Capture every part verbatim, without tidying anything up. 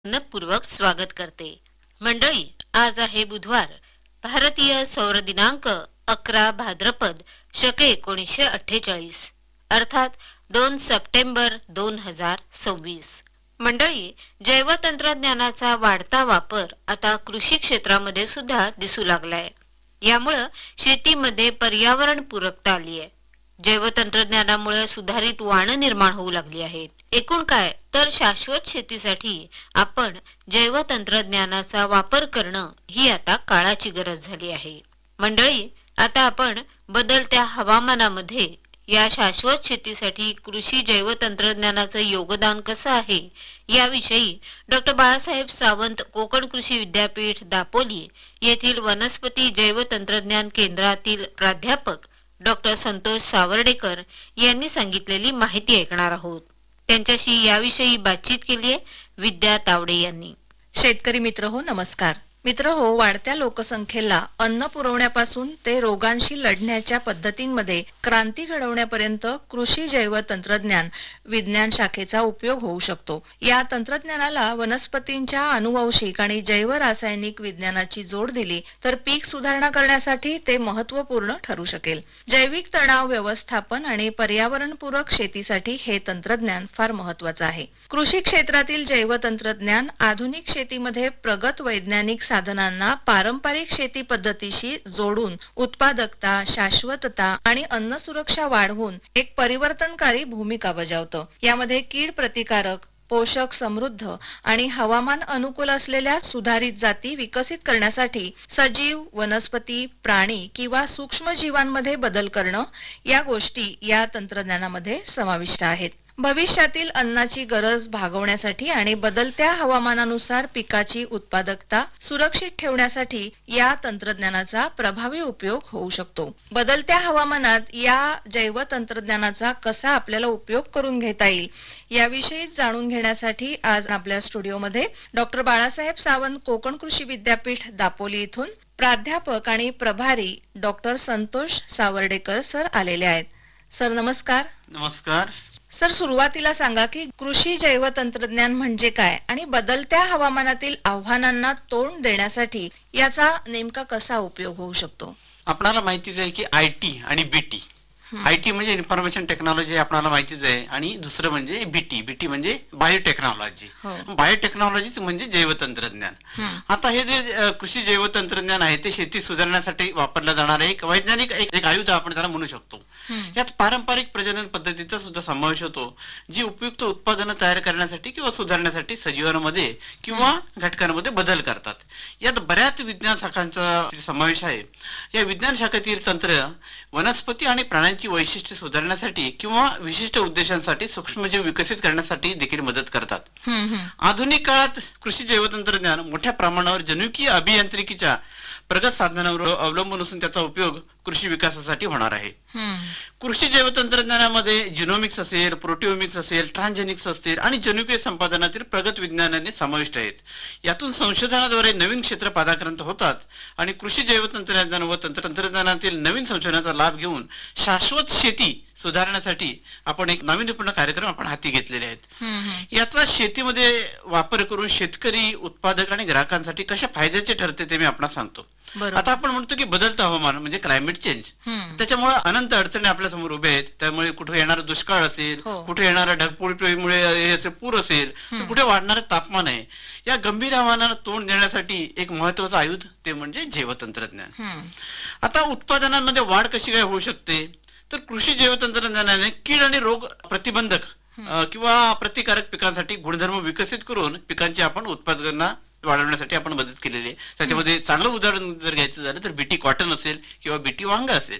पूर्वक स्वागत करते। मंडळी, आज आहे बुधवार, भारतीय सौर दिनांक अकरा भाद्रपद शके एकोणीसशे अठ्ठेचाळीस, अर्थात दोन सप्टेंबर दोन हजार सव्वीस। मंडळी, जैवतंत्रज्ञानाचा वाढता वापर आता कृषी क्षेत्रामध्ये सुद्धा दिसू लागलाय। यामुळे शेतीमध्ये पर्यावरण पूरकता आली आहे। जैवतंत्रज्ञानामुळे सुधारित वाण निर्माण होऊ लागली आहेत। एकूण काय तर शाश्वत शेतीसाठी आपण जैवतंत्रज्ञानाचा वापर करणं ही आता काळाची गरज झाली आहे। मंडळी, आता आपण बदलत्या हवामानामध्ये या शाश्वत शेतीसाठी कृषी जैवतंत्रज्ञानाचं योगदान कसं आहे याविषयी डॉक्टर बाळासाहेब सावंत कोकण कृषी विद्यापीठ दापोली येथील वनस्पती जैवतंत्रज्ञान केंद्रातील प्राध्यापक डॉक्टर संतोष सावर्डेकर यांनी सांगितलेली माहिती ऐकणार आहोत। त्यांच्याशी याविषयी बातचीत केली आहे विद्या तावडे यांनी। शेतकरी मित्र हो, नमस्कार मित्र हो। वाढत्या लोकसंख्येला अन्न पुरवण्यापासून ते रोगांशी लढण्याच्या पद्धतींमध्ये क्रांती घडवण्यापर्यंत कृषी जैव तंत्रज्ञान विज्ञान शाखेचा उपयोग होऊ शकतो। या तंत्रज्ञानाला वनस्पतींच्या अनुवंशिक आणि जैव रासायनिक विज्ञानाची जोड दिली तर पीक सुधारणा करण्यासाठी ते महत्त्वपूर्ण ठरू शकेल। जैविक तणाव व्यवस्थापन आणि पर्यावरणपूरक शेतीसाठी हे तंत्रज्ञान फार महत्त्वाचं आहे। कृषी क्षेत्रातील जैव तंत्रज्ञान आधुनिक शेतीमध्ये प्रगत वैज्ञानिक साधनांना पारंपरिक शेती पद्धतीशी जोडून उत्पादकता, शाश्वतता आणि अन्न सुरक्षा वाढवून एक परिवर्तनकारी भूमिका बजावतं। यामध्ये कीड प्रतिकारक, पोषक समृद्ध आणि हवामान अनुकूल असलेल्या सुधारित जाती विकसित करण्यासाठी सजीव, वनस्पती, प्राणी किंवा सूक्ष्म जीवांमध्ये बदल करणं या गोष्टी या तंत्रज्ञानामध्ये समाविष्ट आहेत। भविष्यातील अन्नाची गरज भागवण्यासाठी आणि बदलत्या हवामानानुसार पिकाची उत्पादकता सुरक्षित ठेवण्यासाठी या तंत्रज्ञानाचा प्रभावी उपयोग होऊ शकतो। बदलत्या हवामानात या जैव तंत्रज्ञानाचा कसा आपल्याला उपयोग करून घेता येईल याविषयी जाणून घेण्यासाठी आज आपल्या स्टुडिओमध्ये डॉक्टर बाळासाहेब सावंत कोकण कृषी विद्यापीठ दापोली इथून प्राध्यापक आणि प्रभारी डॉक्टर संतोष सावर्डेकर सर आलेले आहेत। सर नमस्कार। नमस्कार सर, सुरुवातीला सांगा की कृषी जैव तंत्रज्ञान म्हणजे काय आणि बदलत्या हवामानातील आव्हानांना तोंड देण्यासाठी याचा नेमका कसा उपयोग होऊ शकतो? आपल्याला माहितीच आहे की आयटी आणि बीटी, आयटी म्हणजे इन्फॉर्मेशन टेक्नॉलॉजी आपल्याला माहितीच आहे आणि दुसरं म्हणजे बीटी, बीटी म्हणजे बायोटेक्नॉलॉजी। बायोटेक्नॉलॉजीच म्हणजे जैवतंत्रज्ञान। आता हे जे कृषी जैवतंत्रज्ञान आहे ते शेती सुधारण्यासाठी वापरलं जाणारे एक वैज्ञानिक एक आयुध आपण त्याला म्हणू शकतो। यात पारंपरिक प्रजनन पद्धतीचा सुद्धा समावेश होतो, जी उपयुक्त उत्पादनं तयार करण्यासाठी किंवा सुधारण्यासाठी सजीवांमध्ये किंवा घटकांमध्ये बदल करतात। यात बऱ्याच विज्ञान शाखांचा समावेश आहे। या विज्ञान शाखेतील तंत्र वनस्पती आणि प्राण्यांची वैशिष्ट्ये सुधारण्यासाठी किंवा विशिष्ट उद्देशांसाठी सूक्ष्मजीव विकसित करण्यासाठी देखील मदत करतात। आधुनिक काळात कृषी जैवतंत्रज्ञान मोठ्या प्रमाणावर जनुकीय अभियांत्रिकीच्या प्रगत साधनांवर अवलंबून असून त्याचा उपयोग कृषी विकासासाठी होणार आहे। कृषी जैवतंत्रज्ञानामध्ये जिनोमिक्स असेल, प्रोटिओमिक्स असेल, ट्रान्सजेनिक्स असेल आणि जनुकीय संपादनातील प्रगत विज्ञानाने समाविष्ट आहेत। यातून संशोधनाद्वारे नवीन क्षेत्र पादाक्रांत होतात आणि कृषी जैवतंत्रज्ञान व तंत्रज्ञानातील नवीन संशोधनाचा लाभ घेऊन शाश्वत शेती सुधारण्यासाठी आपण एक नाविन्यपूर्ण कार्यक्रम आपण हाती घेतलेले आहेत। याचा शेतीमध्ये वापर करून शेतकरी, उत्पादक आणि ग्राहकांसाठी कशा फायद्याचे ठरते ते मी आपल्याला सांगतो। आता आपण म्हणतो की बदलतं हवामान म्हणजे क्लायमेट चेंज, त्याच्यामुळे अनंत अडचणी आपल्या समोर उभ्या आहेत। त्यामुळे कुठे येणारा दुष्काळ असेल, कुठे येणारा ढगफुटीमुळे पूर असेल, तर कुठे वाढणारे तापमान आहे। या गंभीर आव्हानांना तोंड देण्यासाठी एक महत्वाचं आयुध ते म्हणजे जैवतंत्रज्ञान। आता उत्पादनांमध्ये वाढ कशी काय होऊ शकते तर कृषी जैवतंत्रज्ञानाने कीड आणि रोग प्रतिबंधक किंवा प्रतिकारक पिकांसाठी गुणधर्म विकसित करून पिकांची आपण उत्पादनांना वाढवण्यासाठी आपण मदत केलेली आहे। त्याच्यामध्ये चांगलं उदाहरण जर घ्यायचं झालं तर बीटी कॉटन असेल किंवा बीटी वांगा असेल।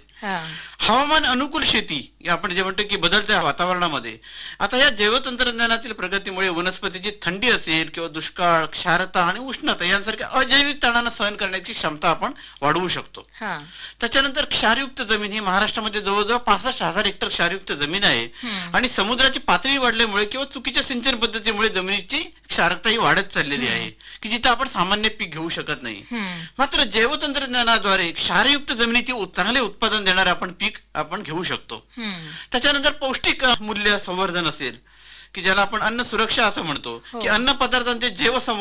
हवामान अनुकूल शेती आपण जे म्हणतो की बदलत्या वातावरणामध्ये आता या जैवतंत्रज्ञानातील प्रगतीमुळे वनस्पतीची थंडी असेल किंवा दुष्काळ, क्षारता आणि उष्णता यांसारख्या अजैविक तणांना सहन करण्याची क्षमता आपण वाढवू शकतो। त्याच्यानंतर क्षारयुक्त जमीन ही महाराष्ट्रामध्ये जवळजवळ पासष्ट हजार हेक्टर क्षारयुक्त जमीन आहे आणि समुद्राची पातळी वाढल्यामुळे किंवा चुकीच्या सिंचन पद्धतीमुळे जमिनीची क्षारकता ही वाढत चाललेली आहे की जिथे आपण सामान्य पीक घेऊ शकत नाही। मात्र जैवतंत्रज्ञानाद्वारे क्षारयुक्त जमिनीत चांगले उत्पादन देणारे आपण पीक आपण घेऊ शकतो। त्याच्यानंतर पौष्टिक मूल्य संवर्धन असेल की ज्याला आपण अन्न सुरक्षा असं म्हणतो, हो. की अन्न पदार्थांचे जैव